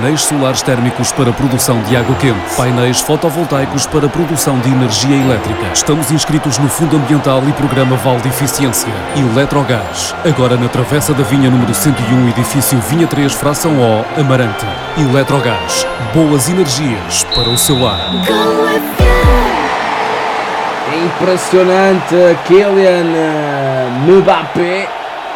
Painéis solares térmicos para produção de água quente. Painéis fotovoltaicos para produção de energia elétrica. Estamos inscritos no Fundo Ambiental e Programa Val de Eficiência. Eletrogás. Agora na Travessa da Vinha número 101, edifício Vinha 3, fração O, Amarante. Eletrogás. Boas energias para o seu lar. Impressionante, Kylian Mbappé.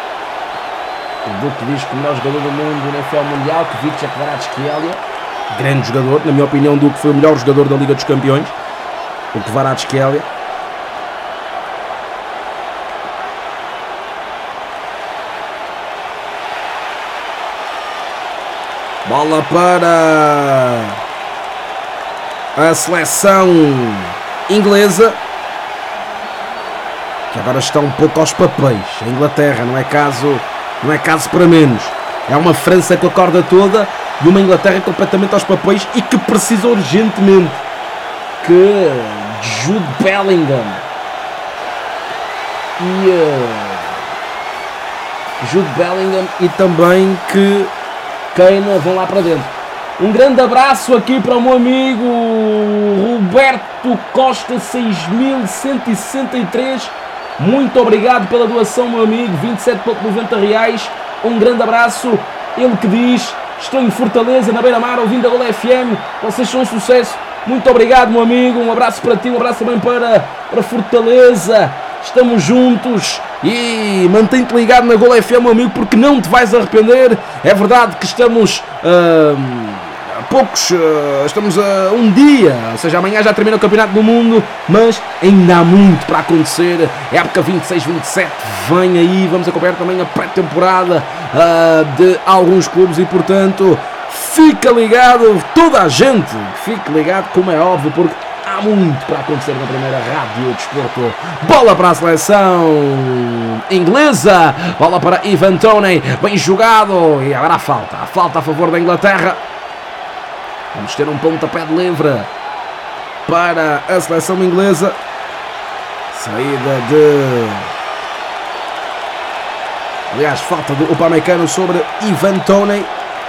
O Duque diz que o melhor jogador do mundo no NFL Mundial, Kvaratskhelia. Grande jogador, na minha opinião, o Duque foi o melhor jogador da Liga dos Campeões. O Kvaratskhelia. Bola para a seleção inglesa, que agora está um pouco aos papéis. A Inglaterra não é caso para menos. É uma França com a corda toda e uma Inglaterra completamente aos papéis e que precisa urgentemente que Jude Bellingham e também que Kane vão lá para dentro. Um grande abraço aqui para o meu amigo Roberto Costa 6163. Muito obrigado pela doação, meu amigo, 27,90 reais. Um grande abraço. Ele que diz: estou em Fortaleza, na Beira-Mar, ouvindo a Gol FM. Vocês são um sucesso. Muito obrigado, meu amigo. Um abraço para ti, um abraço também para Fortaleza. Estamos juntos e mantém-te ligado na Gol FM, meu amigo, porque não te vais arrepender. É verdade que estamos estamos a um dia, ou seja, amanhã já termina o Campeonato do Mundo, mas ainda há muito para acontecer. Época 26-27 vem aí, vamos acompanhar também a pré-temporada de alguns clubes e, portanto, fica ligado, toda a gente fique ligado, como é óbvio, porque há muito para acontecer na primeira Rádio Desporto. Bola para a seleção inglesa, bola para Ivan Toney, bem jogado, e agora a falta a favor da Inglaterra. Vamos ter um pontapé de livre para a seleção inglesa. Saída aliás, falta de Upamecano sobre Ivan Toney.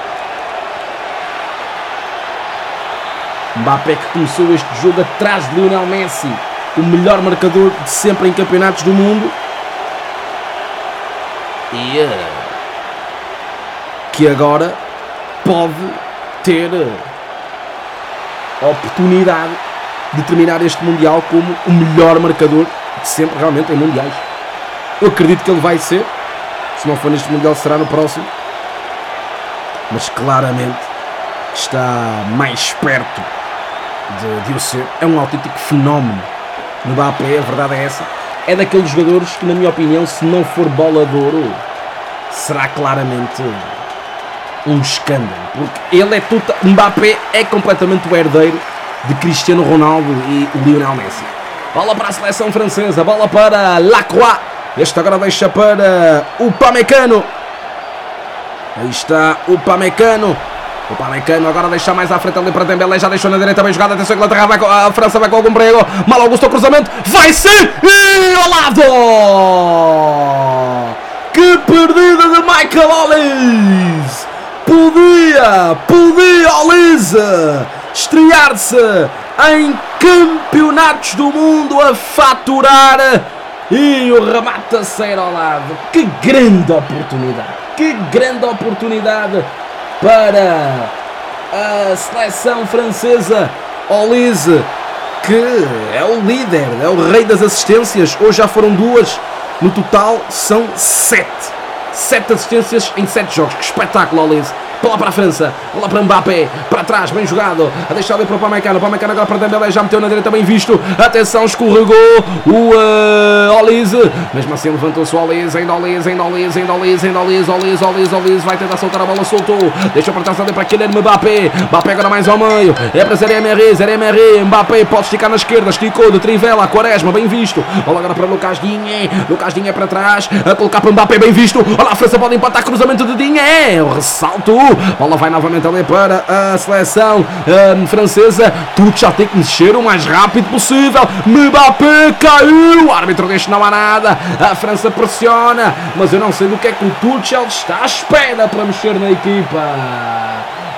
Mbappé, que começou este jogo atrás de Lionel Messi, o melhor marcador de sempre em campeonatos do mundo, e que agora pode ter a oportunidade de terminar este Mundial como o melhor marcador de sempre realmente em Mundiais. Eu acredito que ele vai ser, se não for neste Mundial será no próximo, mas claramente está mais perto de o ser. É um autêntico fenómeno no Mbappé, a verdade é essa. É daqueles jogadores que, na minha opinião, se não for bola de ouro, será claramente um escândalo, porque ele é Mbappé é completamente o herdeiro de Cristiano Ronaldo e Lionel Messi. Bola para a seleção francesa, bola para Lacroix. Este agora deixa para Upamecano. Aí está Upamecano. Upamecano agora deixa mais à frente ali para Dembélé, já deixou na direita, bem jogada. Atenção, a França vai com algum perigo. Mal Augusto, o cruzamento, vai ser e ao lado. Que perdida de Michael Olise. Podia Olise estrear-se em campeonatos do mundo a faturar e o remate a sair ao lado. Que grande oportunidade para a seleção francesa. Olise, que é o líder, é o rei das assistências. Hoje já foram 2, no total são 7 assistências em 7 jogos. Que espetáculo, Olise. Bola para a França, bola para Mbappé, para trás, bem jogado, a deixar ali para o Upamecano agora para Dembélé, já meteu na direita, bem visto, atenção, escorregou o Olise, mesmo assim levantou-se o Olise, ainda Olise, vai tentar soltar a bola, soltou, deixa para trás ali para Kylian Mbappé agora mais ao meio, é para Zaire Emery, Mbappé pode esticar na esquerda, esticou de Trivela, Quaresma, bem visto, bola agora para Lucas Digne para trás, a colocar para Mbappé, bem visto, olha a França pode empatar, cruzamento de Digne, o ressalto. Bola vai novamente ali para a seleção francesa. Tudo já tem que mexer o mais rápido possível. Mbappé caiu. O árbitro diz que não há nada. A França pressiona. Mas eu não sei do que é que o Tuchel está à espera para mexer na equipa.